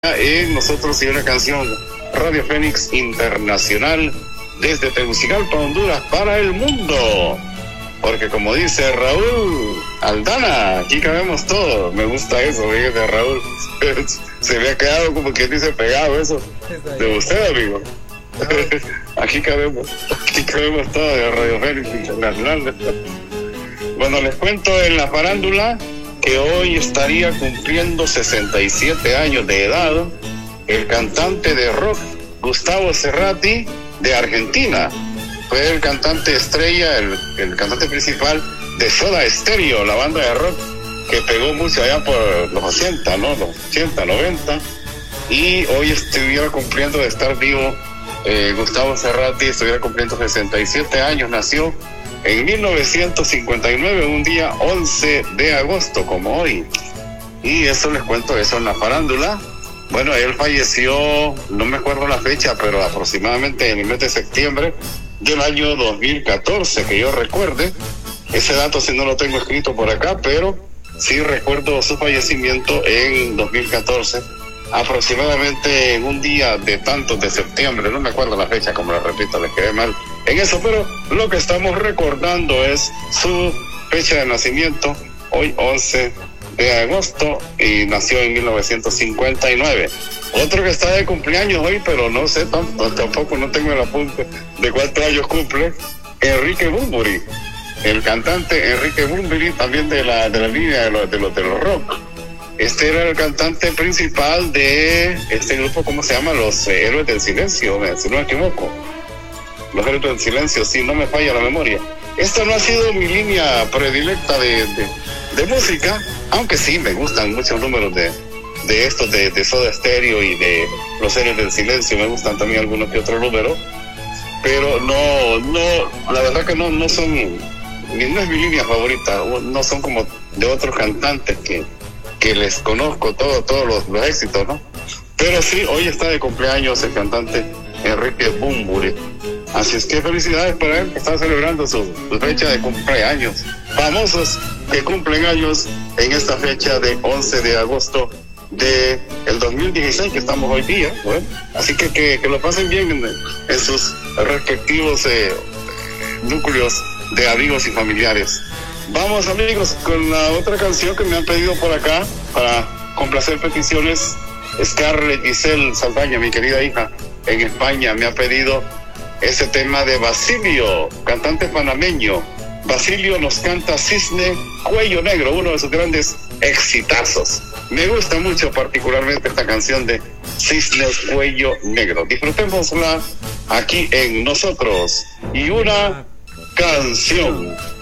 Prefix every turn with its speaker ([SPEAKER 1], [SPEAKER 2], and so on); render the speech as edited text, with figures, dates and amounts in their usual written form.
[SPEAKER 1] En Nosotros y una canción, Radio Fénix Internacional, desde Tegucigalpa, Honduras, para el mundo. Porque como dice Raúl Aldana, aquí cabemos todos. Me gusta eso, fíjate, Raúl. Se me ha quedado como quien dice pegado eso de usted, amigo. Aquí cabemos todos de Radio Fénix Internacional. Bueno, les cuento en la farándula que hoy estaría cumpliendo 67 años de edad el cantante de rock Gustavo Cerati, de Argentina. Fue el cantante estrella, el cantante principal de Soda Stereo, la banda de rock que pegó mucho allá por los 80, ¿no? Los 80, 90. Y hoy estuviera cumpliendo de estar vivo Gustavo Cerati, estuviera cumpliendo 67 años, nació en 1959, un día 11 de agosto, como hoy. Y eso les cuento, eso en la farándula. Bueno, él falleció, no me acuerdo la fecha, pero aproximadamente en el mes de septiembre del año 2014, que yo recuerde. Ese dato sí no lo tengo escrito por acá, pero sí recuerdo su fallecimiento en 2014, aproximadamente en un día de tantos de septiembre. No me acuerdo la fecha, como la repito, le quedé mal en eso, pero lo que estamos recordando es su fecha de nacimiento, hoy 11 de agosto, y nació en 1959. Otro que está de cumpleaños hoy, pero no sé tampoco no tengo el apunte de cuántos años cumple, Enrique Bunbury, el cantante Enrique Bunbury, también de la línea de los rock. Este era el cantante principal de este grupo, ¿cómo se llama? Los Héroes del Silencio, si no me equivoco. Los Héroes del Silencio, sí, no me falla la memoria. Esta no ha sido mi línea predilecta de música, aunque sí me gustan muchos números de estos de Soda Stereo y de Los Héroes del Silencio. Me gustan también algunos que otros números, pero no, la verdad que no son, no es mi línea favorita. No son como de otros cantantes que les conozco todos los éxitos, ¿no? Pero sí, hoy está de cumpleaños el cantante Enrique Bunbury. Así es que felicidades para él, que está celebrando su fecha de cumpleaños. Famosos que cumplen años en esta fecha de 11 de agosto de el 2016, que estamos hoy día. Bueno, así que lo pasen bien en sus respectivos núcleos de amigos y familiares. Vamos, amigos, con la otra canción que me han pedido por acá para complacer peticiones. Scarlett Giselle Saldaña, mi querida hija, en España, me ha pedido ese tema de Basilio, cantante panameño. Basilio nos canta Cisne Cuello Negro, uno de sus grandes exitazos. Me gusta mucho particularmente esta canción de Cisne Cuello Negro. Disfrutémosla aquí en Nosotros y una canción.